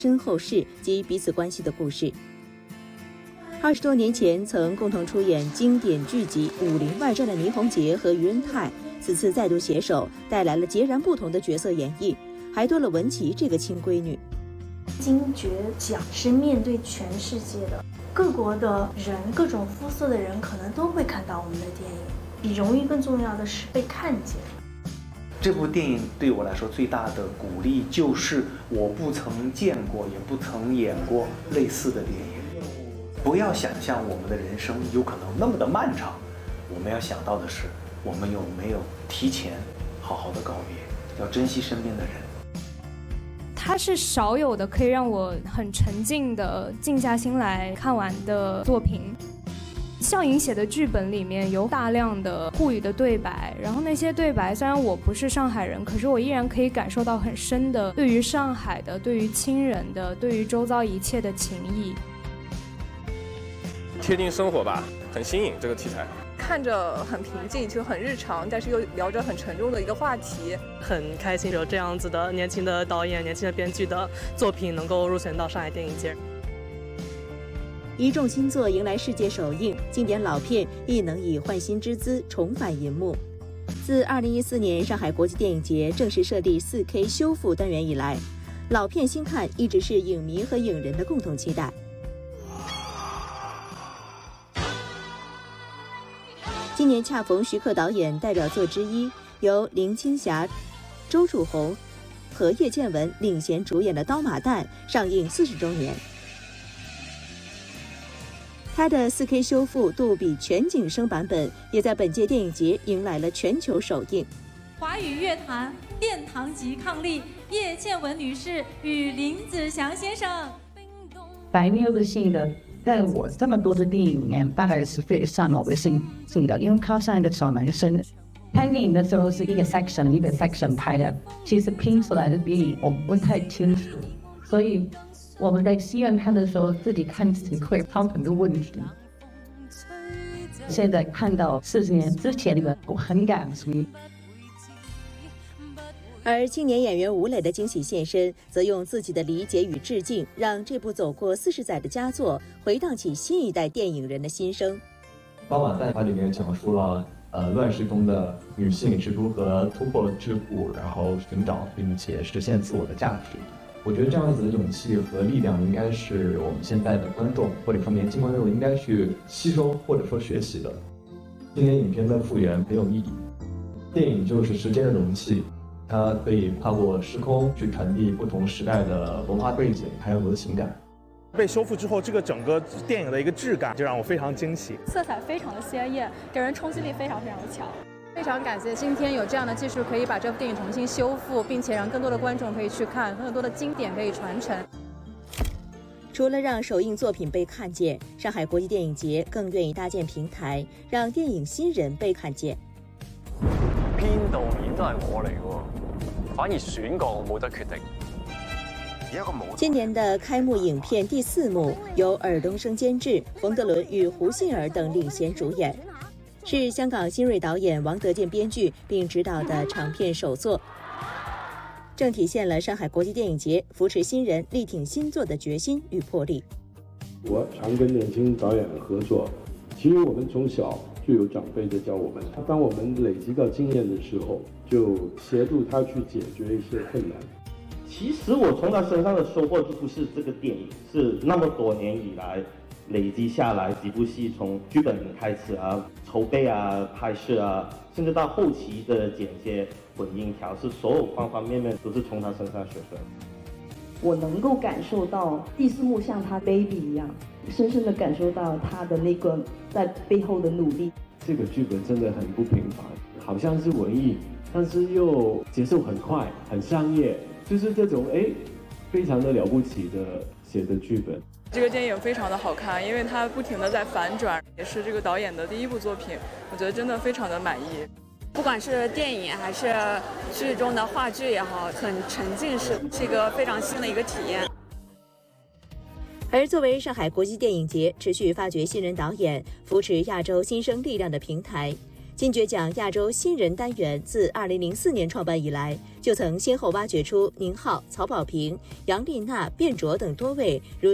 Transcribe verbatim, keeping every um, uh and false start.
身后事及彼此关系的故事。二十多年前曾共同出演经典剧集《武林外传》的倪虹洁和于恩泰，此次再度携手，带来了截然不同的角色演绎，还多了文琪这个亲闺女。 金爵奖是面对全世界的各国的人，各种肤色的人可能都会看到我们的电影。比荣誉更重要的是被看见。 这部电影对我来说最大的鼓励就是我不曾见过也不曾演过类似的电影。不要想象我们的人生有可能那么的漫长，我们要想到的是我们有没有提前好好的告别，要珍惜身边的人。 它是少有的可以让我很沉静的静下心来看完的作品。向颖写的剧本里面有大量的沪语的对白，然后那些对白虽然我不是上海人，可是我依然可以感受到很深的对于上海的、对于亲人的、对于周遭一切的情谊。 贴近生活吧，很新颖这个题材。 看着很平静，就很日常，但是又聊着很沉重的一个话题， 很开心有这样子的年轻的导演、年轻的编剧的作品能够入选到上海电影节。 一众新作迎来世界首映，经典老片亦能以焕新之姿重返银幕。自二零一四年上海国际电影节正式设立 四K 修复单元以来，老片新看一直是影迷和影人的共同期待。今年恰逢徐克导演代表作之一，由林青霞、周树红和叶倩文领衔主演的《刀马旦》上映四十周年。它的 四K 修复杜比全景声版本也在本届电影节迎来了全球首映。 华语乐坛殿堂级伉俪叶倩文女士与林子祥先生。 白妞的戏呢，在我这么多的电影里面，大概是最上我的心心的，因为他是一个小男生。拍电影的时候是一个 section 一个 section 拍的，其实拼出来的电影我不太清楚，所以我们在戏院看的时候，自己看自己会碰很多问题。现在看到四十年之前的，我很感激。 而青年演员吴磊的惊喜现身，则用自己的理解与致敬，让这部走过四十载的佳作回荡起新一代电影人的心声。 刀马旦它里面讲述了呃乱世中的女性是如何突破桎梏，然后寻找并且实现自我的价值。我觉得这样子的勇气和力量，应该是我们现在的观众或者说年轻观众应该去吸收或者说学习的。今年影片的复原很有意义，电影就是时间的容器，它可以跨过时空去传递不同时代的文化背景还有我的情感。 被修复之后，这个整个电影的一个质感就让我非常惊喜， 色彩非常的鲜艳，给人冲击力非常非常的强。 非常感谢今天有这样的技术可以把这部电影重新修复，并且让更多的观众可以去看，更多的经典可以传承。 除了让首映作品被看见，上海国际电影节更愿意搭建平台，让电影新人被看见。 編導面都係我嚟喎，反而選角我冇得決定。 今年的开幕影片第四幕由尔冬升监制，冯德伦与胡杏儿等领衔主演，是香港新锐导演王德健编剧并执导的长片首作，正体现了上海国际电影节扶持新人、力挺新作的决心与魄力。 我常跟年轻导演合作，其实我们从小就有长辈在教我们，当我们累积到经验的时候，就协助他去解决一些困难。 其实我从他身上的收获就不是这个电影，是那么多年以来累积下来几部戏，从剧本开始啊、筹备啊、拍摄啊，甚至到后期的剪接、混音、调试，所有方方面面都是从他身上学出来的。 我能够感受到第四幕像他 baby 一样，深深的感受到他的那个在背后的努力。 这个剧本真的很不平凡，好像是文艺，但是又节奏很快，很商业，就是这种哎，非常的了不起的写的剧本。 这个电影非常的好看，因为它不停的在反转，也是这个导演的第一部作品，我觉得真的非常的满意。 不管是电影还是剧中的话剧也好，很沉浸式，是一个非常新的一个体验。 而作为上海国际电影节持续发掘新人导演、扶持亚洲新生力量的平台， 金爵奖亚洲新人单元自二零零四年创办以来，就曾先后挖掘出宁浩、曹保平、杨丽娜、卞卓等多位如